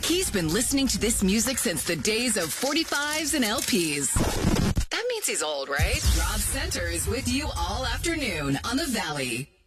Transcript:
He's been listening to this music since the days of 45s and LPs. That means he's old, right? Rob Center is with you all afternoon on The Valley.